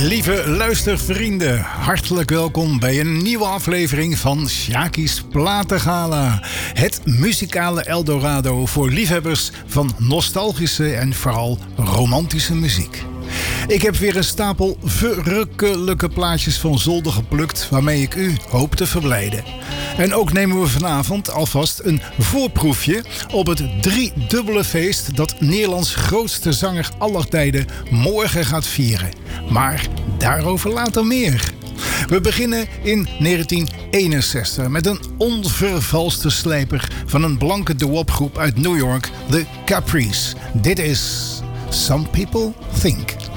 Lieve luistervrienden, hartelijk welkom bij een nieuwe aflevering van Sjaki's Platengala. Het muzikale Eldorado voor liefhebbers van nostalgische en vooral romantische muziek. Ik heb weer een stapel verrukkelijke plaatjes van zolder geplukt waarmee ik u hoop te verblijden. En ook nemen we vanavond alvast een voorproefje op het driedubbele feest dat Nederlands grootste zanger aller tijden morgen gaat vieren. Maar daarover later meer. We beginnen in 1961 met een onvervalste slijper van een blanke doo-wop groep uit New York, The Capris. Dit is Some People Think.